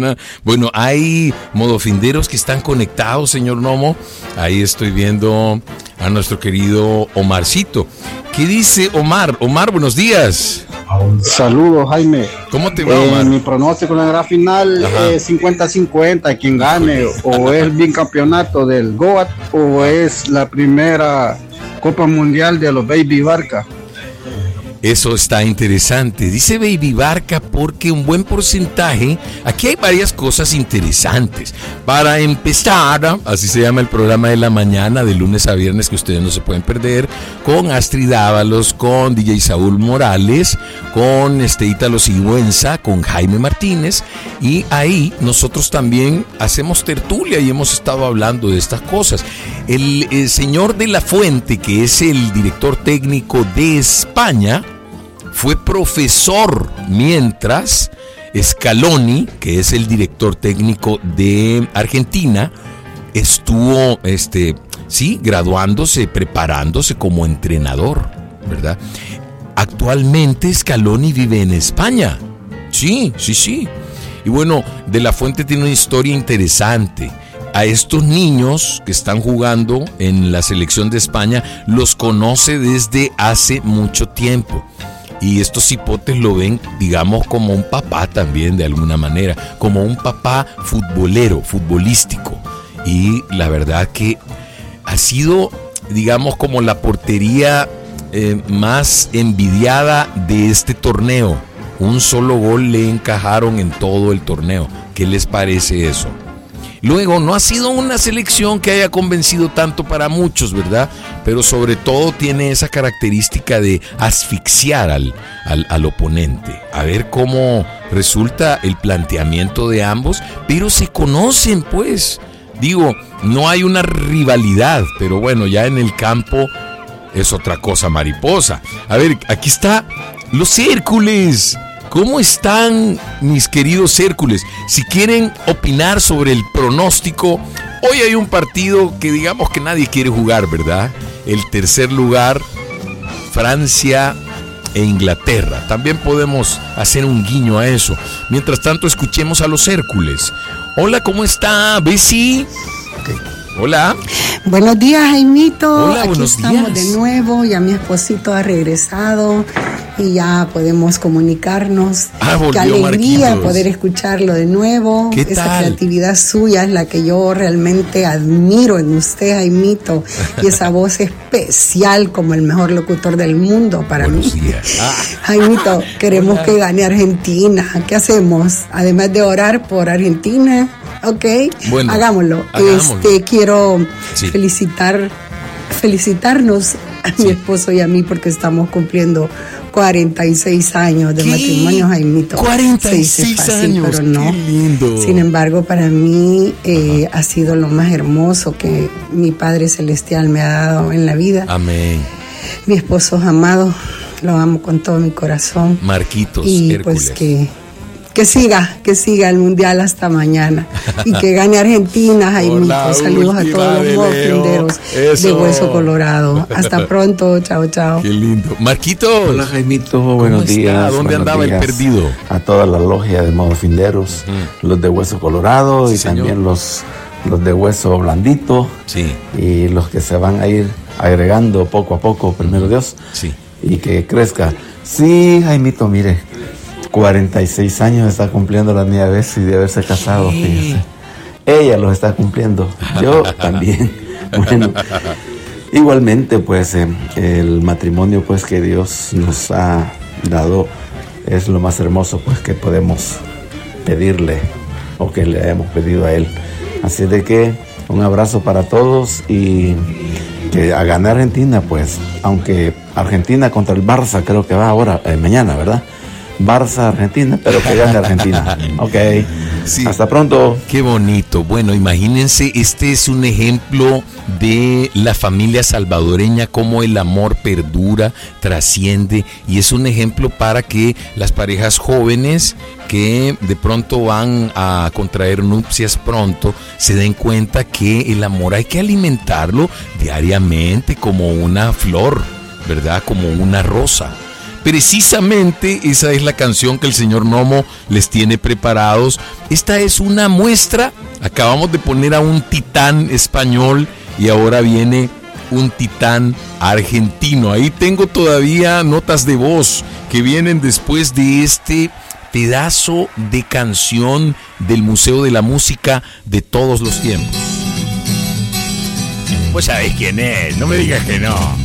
Bueno, hay modofinderos que están conectados, señor Nomo. Ahí estoy viendo a nuestro querido Omarcito. ¿Qué dice Omar? Omar, buenos días. Saludos, Jaime. ¿Cómo te va, Omar? Mi pronóstico en la gran final es 50-50. Quien gane, o es el bicampeonato del Goat, o es la primera Copa Mundial de los Baby Barca. Eso está interesante. Dice Baby Barca porque un buen porcentaje, aquí hay varias cosas interesantes. Para empezar, así se llama el programa de la mañana, de lunes a viernes, que ustedes no se pueden perder, con Astrid Ábalos, con DJ Saúl Morales, con Ítalo Sigüenza, con Jaime Martínez, y ahí nosotros también hacemos tertulia y hemos estado hablando de estas cosas. El señor de la Fuente, que es el director técnico de España, fue profesor, mientras Scaloni, que es el director técnico de Argentina, estuvo graduándose, preparándose como entrenador, ¿verdad? Actualmente Scaloni vive en España. Sí. Y bueno, De la Fuente tiene una historia interesante. A estos niños que están jugando en la selección de España los conoce desde hace mucho tiempo. Y estos hipotes lo ven, digamos, como un papá también, de alguna manera, como un papá futbolístico. Y la verdad que ha sido, digamos, como la portería más envidiada de este torneo. Un solo gol le encajaron en todo el torneo. ¿Qué les parece eso? Luego, no ha sido una selección que haya convencido tanto para muchos, ¿verdad? Pero sobre todo tiene esa característica de asfixiar al oponente. A ver cómo resulta el planteamiento de ambos, pero se conocen, pues. Digo, no hay una rivalidad, pero bueno, ya en el campo es otra cosa mariposa. A ver, aquí está los Hércules. ¿Cómo están, mis queridos Hércules? Si quieren opinar sobre el pronóstico, hoy hay un partido que digamos que nadie quiere jugar, ¿verdad? El tercer lugar, Francia e Inglaterra. También podemos hacer un guiño a eso. Mientras tanto, escuchemos a los Hércules. Hola, ¿cómo está, Bessie? Hola. Buenos días, Jaimito. Hola, buenos días. Aquí estamos de nuevo, ya mi esposito ha regresado y ya podemos comunicarnos. Qué alegría Marquitos. Poder escucharlo de nuevo. ¿Qué Esa tal? creatividad suya es la que yo realmente admiro en usted, Jaimito, y esa voz especial como el mejor locutor del mundo para buenos mí. días. Jaimito, queremos que gane Argentina. ¿Qué hacemos? Además de orar por Argentina, ¿ok? Bueno, hagámoslo. Quiero felicitarnos a mi esposo y a mí porque estamos cumpliendo 46 años de matrimonio, Jaimito. 46 años, pero no. qué lindo. Sin embargo, para mí ha sido lo más hermoso que mi Padre Celestial me ha dado en la vida. Amén. Mi esposo amado, lo amo con todo mi corazón. Marquitos, y Hércules. Pues que siga el mundial hasta mañana y que gane Argentina, Jaimito. Hola, saludos a todos los modofinderos de Hueso Colorado. Hasta pronto, chao. Qué lindo. Marquitos. Hola, Jaimito, buenos días. ¿Dónde andaba el perdido? A toda la logia de modofinderos, los de Hueso Colorado, Sí, y señor. también los de Hueso Blandito, Sí. y los que se van a ir agregando poco a poco, primero Dios, Sí. y que crezca. Sí, Jaimito, mire, 46 años está cumpliendo la niña Bessie de haberse casado, fíjese. Ella los está cumpliendo, yo también. Bueno, igualmente, pues, el matrimonio, pues, que Dios nos ha dado es lo más hermoso, pues, que podemos pedirle o que le hemos pedido a Él. Así de que un abrazo para todos y que a ganar Argentina, pues, aunque Argentina contra el Barça creo que va ahora, mañana, ¿verdad? Barça, Argentina, pero que gane Argentina. Ok. Sí. Hasta pronto. Qué bonito. Bueno, imagínense, este es un ejemplo de la familia salvadoreña, cómo el amor perdura, trasciende, y es un ejemplo para que las parejas jóvenes que de pronto van a contraer nupcias pronto se den cuenta que el amor hay que alimentarlo diariamente como una flor, ¿verdad? Como una rosa. precisamente esa es la canción que el señor Nomo les tiene preparados. Esta es una muestra. Acabamos de poner a un titán español y ahora viene un titán argentino. Ahí tengo todavía notas de voz que vienen después de este pedazo de canción del Museo de la Música de todos los tiempos. Vos sabés quién es, no me digas que no.